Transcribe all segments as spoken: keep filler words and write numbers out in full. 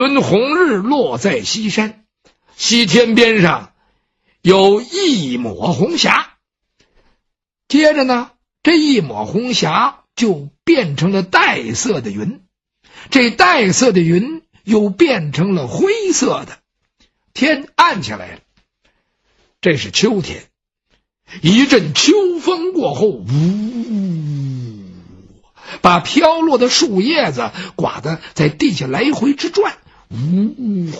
轮红日落在西山，西天边上有一抹红霞。接着呢，这一抹红霞就变成了带色的云，这带色的云又变成了灰色的，天暗下来了。这是秋天，一阵秋风过后，呜，把飘落的树叶子刮得在地下来回直转，呜，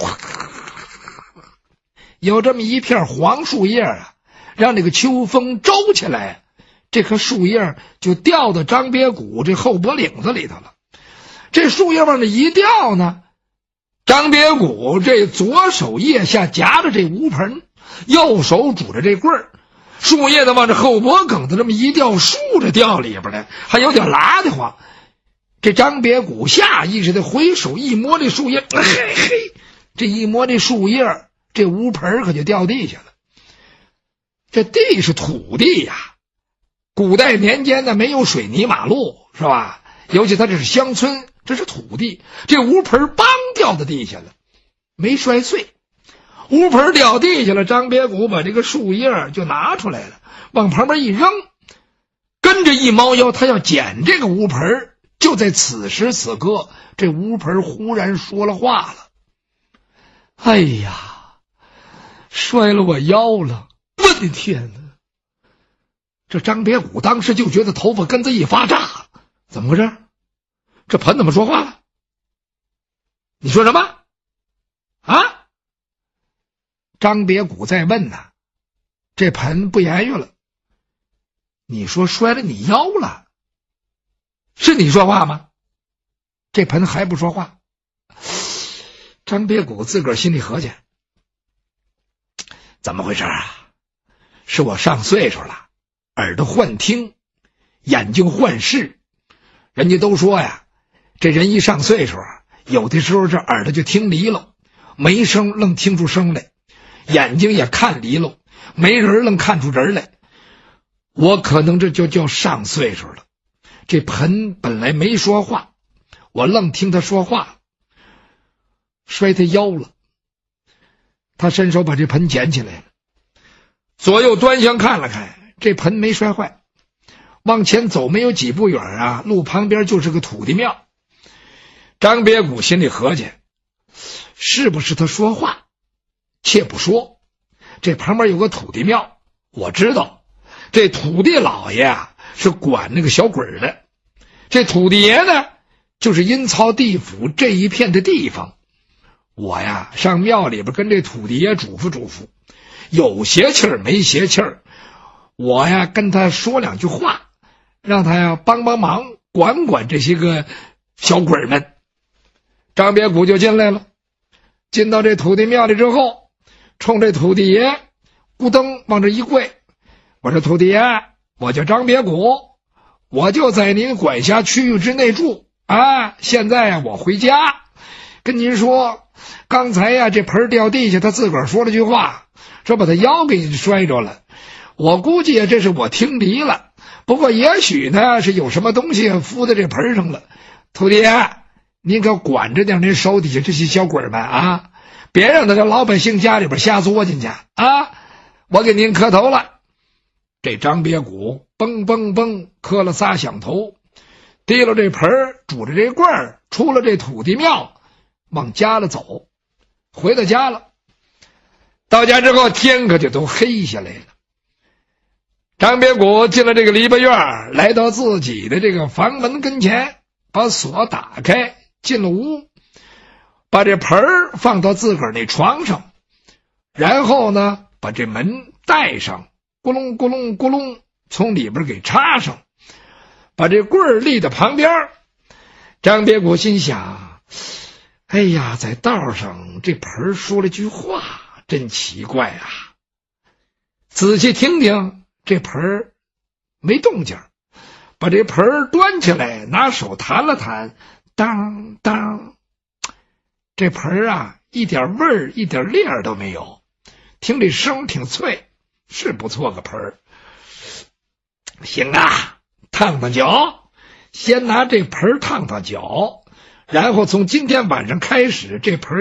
有这么一片黄树叶啊，让这个秋风周起来，这棵树叶就掉到张别谷这后脖领子里头了。这树叶往这一掉呢，张别谷这左手腋下夹着这乌盆，右手拄着这棍儿，树叶子往这后脖梗子这么一掉，竖着掉里边来，还有点拉得慌。这张别谷下意识的回手一摸这树叶，嘿嘿，这一摸这树叶，这乌盆可就掉地下了。这地是土地呀，古代年间呢没有水泥马路，是吧？尤其他这是乡村，这是土地，这乌盆梆掉到地下了，没摔碎。乌盆掉地下了，张别谷把这个树叶就拿出来了，往旁边一扔，跟着一猫腰，他要捡这个乌盆。就在此时此刻，这乌盆忽然说了话了：哎呀，摔了我腰了，我的天哪！这张别谷当时就觉得头发根子一发炸，怎么回事？这盆怎么说话了？你说什么啊？张别谷在问呢，这盆不言语了。你说摔了你腰了，是你说话吗？这盆还不说话。张别谷自个儿心里合计，怎么回事啊？是我上岁数了，耳朵幻听，眼睛幻视。人家都说呀，这人一上岁数，有的时候这耳朵就听离了，没声愣听出声来，眼睛也看离了，没人愣看出人来。我可能这就叫上岁数了。这盆本来没说话，我愣听他说话，摔他腰了。他伸手把这盆捡起来了，左右端详看了看，这盆没摔坏。往前走没有几步远啊，路旁边就是个土地庙。张别谷心里合计，是不是他说话？且不说，这旁边有个土地庙，我知道这土地老爷啊是管那个小鬼的，这土地爷呢就是阴曹地府这一片的地方。我呀上庙里边跟这土地爷嘱咐嘱咐，有邪气儿没邪气儿，我呀跟他说两句话，让他呀帮帮忙，管管这些个小鬼们。张别谷就进来了，进到这土地庙里之后，冲这土地爷咕噔往这一跪，我说土地爷，我叫张别谷，我就在您管辖区域之内住啊。现在呀我回家跟您说，刚才呀这盆掉地下，他自个儿说了句话，说把他腰给摔着了。我估计这是我听离了，不过也许呢是有什么东西敷在这盆上了。土地爷，您可管着点您手底下这些小鬼们啊，别让他这老百姓家里边瞎作进去啊！我给您磕头了。这张别谷嘣嘣嘣磕了仨响头，提了这盆拄着这棍儿，出了这土地庙，往家里走。回到家了，到家之后天可就都黑下来了。张别谷进了这个篱笆院，来到自己的这个房门跟前，把锁打开，进了屋，把这盆儿放到自个儿那床上，然后呢把这门带上，咕隆咕隆咕隆从里边给插上，把这棍儿立在旁边。张别谷心想，哎呀，在道上这盆儿说了句话，真奇怪啊。仔细听听，这盆儿没动静，把这盆儿端起来，拿手弹了弹，当当，这盆儿啊一点味儿一点粒儿都没有，听这声挺脆，是不错个盆儿。行啊，烫烫脚，先拿这盆儿烫烫脚， 然后从今天晚上开始，这盆